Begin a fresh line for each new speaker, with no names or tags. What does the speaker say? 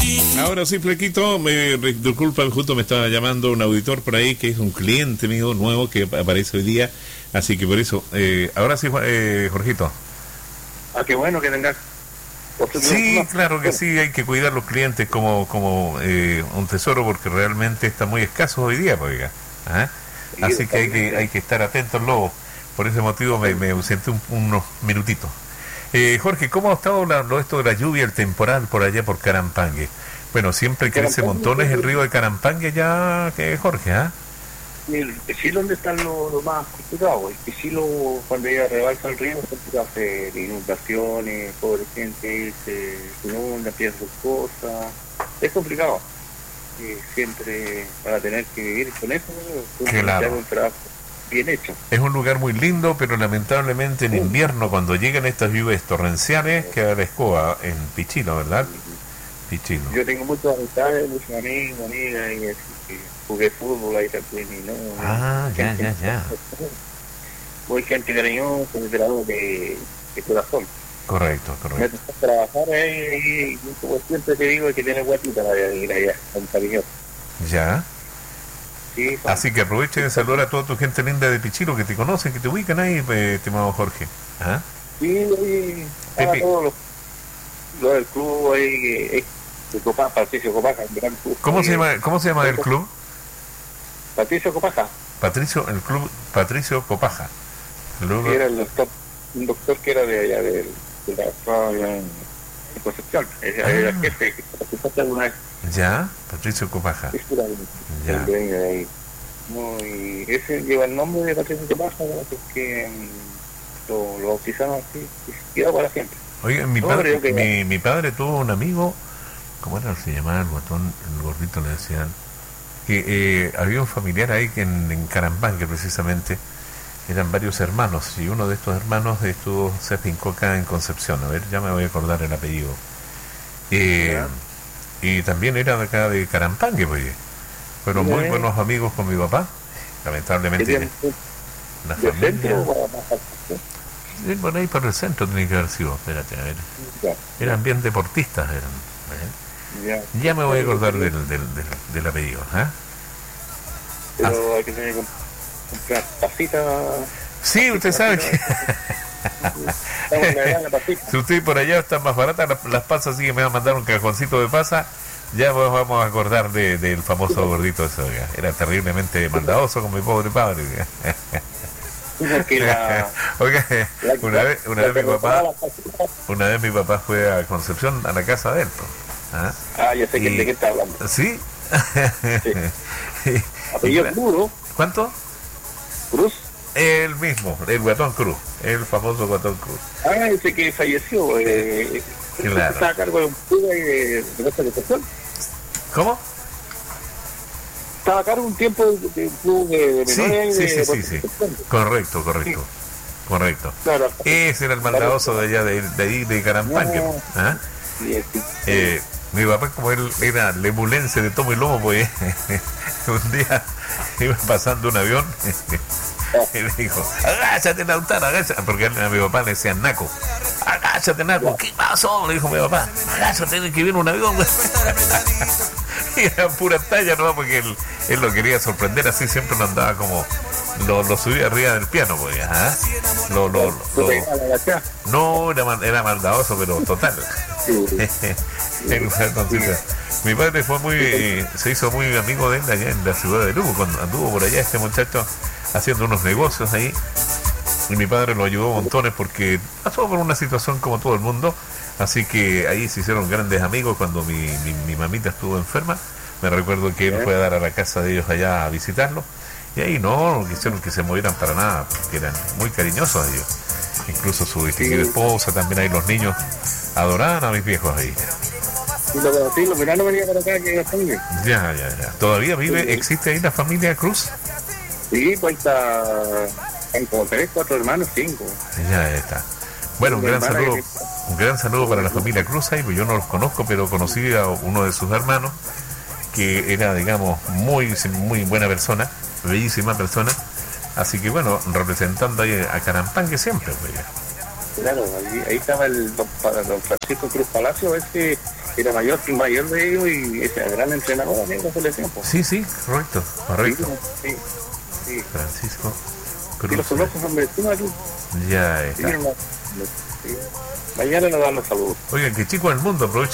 Ahora sí, Flequito, disculpa, justo me estaba llamando un auditor por ahí que es un cliente mío nuevo que aparece hoy día, así que por eso, ahora sí, Jorgito.
Ah, qué bueno que tengas.
Sí, claro que sí, hay que cuidar los clientes como un tesoro porque realmente está muy escaso hoy día, pues, oiga. ¿Ah? Así que hay que estar atentos, Lobo. Por ese motivo me ausenté unos minutitos. Jorge, ¿cómo ha estado esto de la lluvia, el temporal por allá por Carampangue? Bueno, siempre crece montones el río de Carampangue ya, Jorge, ¿ah?
El Pisilo, donde están lo más complicado. El Pisilo, cuando ella rebalsa el río, se hace inundaciones, pobre gente, se inunda, pierde sus cosas. Es complicado. Siempre van a tener que vivir con eso.
Claro.
Un trabajo bien hecho.
Es un lugar muy lindo, pero lamentablemente en invierno, cuando llegan estas lluvias torrenciales, queda la escoba en Pichilo, ¿verdad? Pichilo.
Yo tengo muchas amistades, muchos amigos, amigas, y así que jugué fútbol ahí también, y no.
Ah, ya.
Muy gente cariñosa, liberador de corazón.
Correcto.
Me tocó trabajar ahí, y como siempre te digo, que tiene guatita la ir allá, con cariñoso.
Ya.
Sí,
así que aproveche de saludar a toda tu gente linda de Pichilo que te conocen, que te ubican ahí, estimado Jorge. ¿Ah?
Sí, todos los del club ahí, de Copaja, Patricio Copaja, el gran club.
¿Cómo se llama el club?
Patricio Copaja.
El club Patricio Copaja.
Luego, era un doctor que era de allá, de la en Concepción. Era jefe, que participaste alguna vez.
Ya, Patricio Copaja.
Ya. No, y ese lleva el nombre de Patricio Copaja porque lo bautizaron así y quedó para siempre.
Oye, mi padre tuvo un amigo, ¿cómo era? Se llamaba el guatón, el gordito le decían, que había un familiar ahí que en Carampangue precisamente, eran varios hermanos, y uno de estos hermanos se afincó acá en Concepción, a ver, ya me voy a acordar el apellido. Y también era de acá de Carampangue, pues. Fueron muy buenos amigos con mi papá, lamentablemente. La familia... Bueno, ahí para el centro tiene que haber sido, espérate, a ver. Eran bien deportistas, Ya me voy a acordar del apellido, ¿ah?
Pero hay que tener que comprar pasitas.
Sí, usted sabe que... Si usted por allá están más baratas las pasas, así que me va a mandar un cajoncito de pasa, ya vamos a acordar del famoso gordito ese, era terriblemente maldadoso con mi pobre padre. Oiga, una vez mi papá fue a Concepción a la casa de él.
¿Ah? Ya sé de qué está hablando.
¿Sí?
¿Apellido Cruz, no?
¿Cuánto?
Cruz.
El mismo, el Guatón Cruz, el famoso Guatón Cruz.
Ese que falleció.
Claro.
Estaba a cargo de un club de nuestra educación.
¿Cómo?
Estaba a cargo un tiempo de un club de menores.
Sí. Correcto.
Claro.
Ese era el maldadoso de allá, de ahí, de Carampangue. ¿Ah? Mi papá, como él era lemulense de tomo y lomo, pues un día iba pasando un avión y le dijo, agáchate, Lautaro, agáchate, porque a mi papá le decían naco. Agáchate, naco. ¿Qué pasó? Le dijo mi papá, agáchate, que viene un avión. Y era pura talla, ¿no? Porque él lo quería sorprender, así siempre lo andaba como lo subía arriba del piano, pues. No, era maldadoso, pero total. Entonces, mi padre se hizo muy amigo de él allá en la ciudad de Lugo, cuando anduvo por allá este muchacho haciendo unos negocios ahí, y mi padre lo ayudó montones porque pasó por una situación como todo el mundo, así que ahí se hicieron grandes amigos. Cuando mi mamita estuvo enferma, me recuerdo que él fue a dar a la casa de ellos allá a visitarlo, y ahí no quisieron que se movieran para nada, porque eran muy cariñosos ellos, incluso su distinguida esposa, también ahí los niños adoraban a mis viejos ahí.
Y lo conocí, lo verano venía para acá, que familia.
Ya. ¿Todavía existe ahí la familia Cruz?
Sí, pues está, hay como 3, 4 hermanos, 5.
Ya está. Bueno, un gran saludo para la familia Cruz ahí, pues yo no los conozco, pero conocí a uno de sus hermanos, que era, digamos, muy buena persona, bellísima persona, así que bueno, representando ahí a Carampangue siempre, pues ya.
Claro, ahí estaba el don Francisco Cruz Palacio, ese era mayor de ellos y ese gran entrenador de la selección. Pues.
Sí, correcto.
Sí.
Francisco
Y los
Cruz.
conozco, son vecinos aquí.
Ya
Sí,
está.
sí. Mañana nos dan los saludos.
Oigan, que chico del mundo, aprovecho